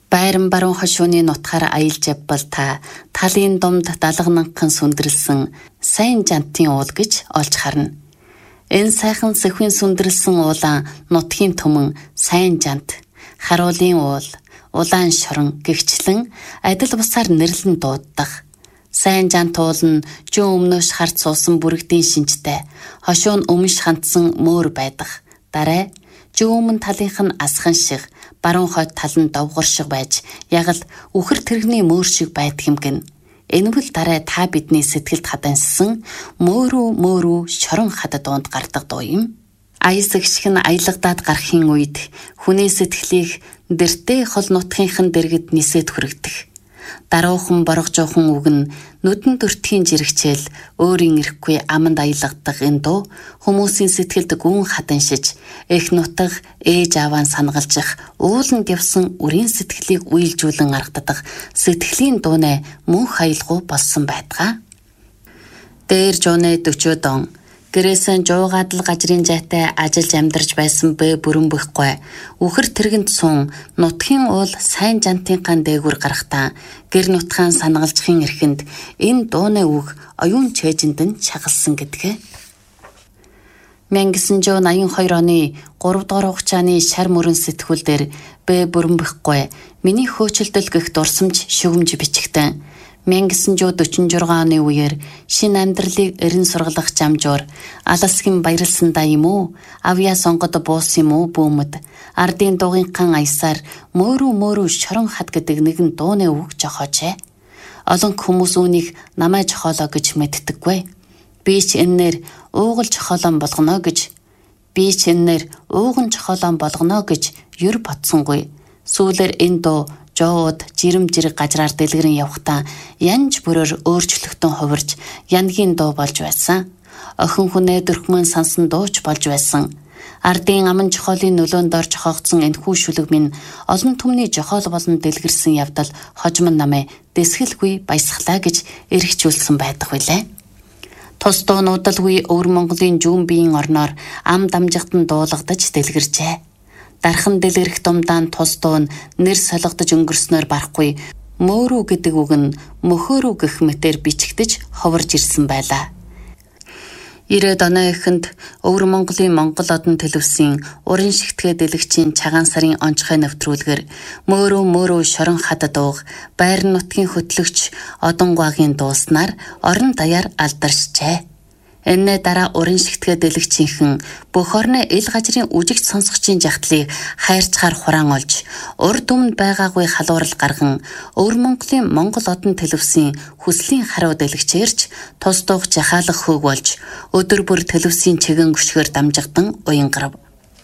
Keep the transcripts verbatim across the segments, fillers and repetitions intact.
Байран баруун хошууны нутгаар аялж явбал та талын думд далгананхан сүндрэлсэн сайн жантын уул гэж олж харна. Энэ сайхан сэхвийн сүндрэлсэн уулан нутгийн түмэн сайн жант, харуулын уул, улаан шорон гэгчлэн адил бусаар нэрлэн дууддаг. Сайн жант уул нь жин өмнөөш харц суусан бүрэгдийн шинжтэй, хошуу нь өмш хандсан мөөр байдаг. Дараа жин өмнө талынх нь асхан шиг, баруун хойд тал нь довгор шиг байж, яг л үхэр тэрэгний мөөр шиг байдаг юм гин. Энэвэл дараа та бидний сэтгэлд хаданссан мөөрүү мөөрүү шорон хад дуунд гардаг дуу юм. Аяс гიშг нь аялгадаад гарахын үед хүний сэтгэлийг дэртэй хол нутгийнхэн дэргэд нисээд хүрэгдэх. Даруухан боргожуухан үг нь нүдэн төртгийн жирэгчээл өөрийн ирэхгүй аманд аялгадаг энэ дуу хүмүүсийн сэтгэлд гүн хатаншиж эх нутаг ээж аваан сангалжих ууланд явсан үрийн сэтгэлийг үйлжүүлэн аргадаг сэтгэлийн дуунай мөнх аялгуу болсон байдгаа. Дээр жууны дөчөөд он гэрээсэн жуугаадл гажрын жайтай ажиллаж амьдарч байсан бэ бүрэн бүхгүй үхэр тэргэнд сун нутгийн уул сайн жантын ган дээгүр гарахтаа гэр нутгаан сангалжихын эрхэнд энэ дууны үг оюун чэйжинд нь чагалсан гэдгээ. мянга девятьсот восемьдесят два оны гурав дугаар хугацааны шар мөрөн сэтгүүлдэр бэ бүрэн бүхгүй миний хөөцөлдөл гэх дурсамж шүгэмж бичгтэн мянга девятьсот дөрвөн оны үеэр шинэ амьдралыг эрен сургалах жамжуур аласгийн баярлсандаа юм уу авьяа сонгод буус юм уу бүүмэд ардын дугинхан аясаар мөөрүү мөөрүү шорон хад гэдэг нэгэн дууны үг жохоочээ. Олон хүмүүс үүнийг намаа жохоолоо гэж мэддэггүй. Би ч энээр уугал жохоолон болгоно гэж би ч энээр ууган жохоолон болгоно гэж юр ботсонгүй. Сүүлээр энэ дуу жоод жирэм жирэг гажраар дэлгэрэн явхтаа янж бүрээр өөрчлөгтөн хувирж янгийн дуу болж байсан. Охин хүнээ дөрхмөн сансан дууч болж байсан. Ардын аман жохоолын нөлөөнд орж хогцсон энэхүү шүлэг минь олон түмний жохоол болон дэлгэрсэн явдал хожмон намээ дэсгэлгүй баясгалаа гэж эргчүүлсэн байдаг билээ. Тус дуунуудалгүй өвөр Монголын жүүн биеийн орноор ам дамжигтан дуулгадаж дэлгэржээ. Дархан дэлгэрэх думдаан тус дуун нэр солигдож өнгөрснөөр барахгүй мөөрүү гэдэг үг нь мөхөөрүү гэх мэтээр бичигдэж ховорж ирсэн байлаа. Ирээд оноо эхэнд өвөр Монголын Монгол одон төлөвсөн уран шигтгээ дэлгчийн цагаан сарын онцгой нэвтрүүлгээр мөөрөө мөөрөө шорон хад дууг байр нутгийн хөтлөгч одон гуагийн дууснаар орон даяар алдаршжээ. Энэ дараа уран шигтгээ дэлгчийнхэн бүх орны ил гажрын үжигч сонсогчийн жагтлыг хайрцгаар хураан олж урд өмнө байгаагүй халуурал гарган өвөр Монголын Монгол одон төлөвсөн хүслийн харуу дэлгчээрч тус дуух жахаалах хөг болж өдөр бүр төлөвсөн чигэн гүшгээр дамжигдан уянгарав.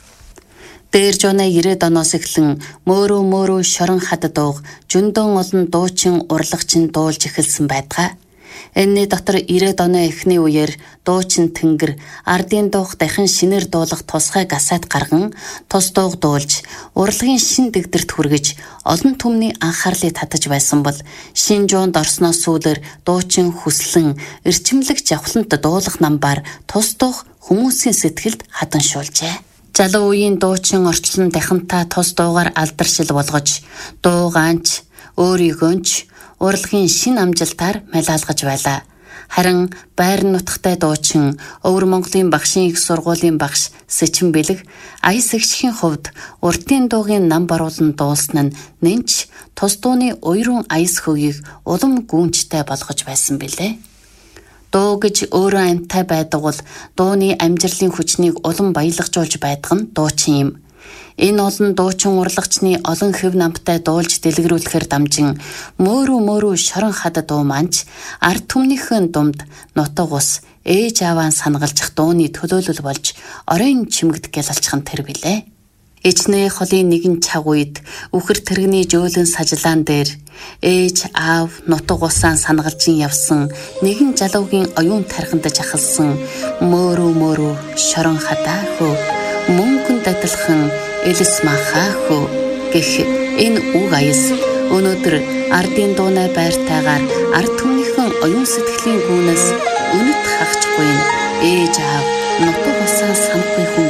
Дээр жууны девяносто оноос эхлэн мөөрөө мөөрөө шорон хад дууг жүндөн олон дуучин урлагчин дуулж эхэлсэн байдгаа. Энэний дотор девяносто оны эхний үеэр дуучин тэнгэр ардын дуух дахин шинээр дуулах тусгай гасаад гарган тус дууг дуулж урлагийн шин дэгдэрт хүргэж олон түмний анхаарлыг татаж байсан бол шин жуунд орсноос сүүлээр дуучин хүслэн эрчимлэг жавхлант дуулах намбаар тус дуух хүмүүсийн сэтгэлд хатаншуулжээ. Залуу үеийн дуучин орчлон дахинтаа тус дуугаар алдаршил болгож дуугаанч өөрийгөөч урлагийн шин амжилтаар малаалгаж байлаа. Харин байр нутагтай дуучин өвөр Монголын багшийн их сургуулийн багш Сэчин Бэлэг аяс эгшхийн хувьд уртын дуугийн нам баруулан дуулсан нь нэнч тус дууны уйрын аяс хөгийг улам гүнчтэй болгож байсан билээ. Дуу гэж өөрөө амьтай байдаг бол дууны амжилтын хүчнийг улам баялагжуулж байдаг нь дуучин юм. Энэ олон дуучин урлагчны олон хэв намтай дуулж дэлгэрүүлэхээр дамжин мөөрүү мөөрүү шорон хад дуу манч ард түмнийхэн думд нутаг ус ээж аваан сангалжих дууны төлөөлөл болж оройн чимэгд гялалчхан тэр билээ. Ичнээ холын нэгэн цаг үед үхэр тэрэгний жөөлөн сажлаан дээр ээж аав нутаг усаан сангалжин явсан нэгэн залуугийн оюун тархинд жахалсан мөөрүү мөөрүү шорон хадаа хөө мөнгөнд адилхан элэс махаа хөө гэх энэ үг аяс өнөөдөр ардын дуунай байртайгаар ард түмнийхэн оюун сэтгэлийн гүнээс өнөд хагчгүй ээж аав нутаг усаан санахгүй хүн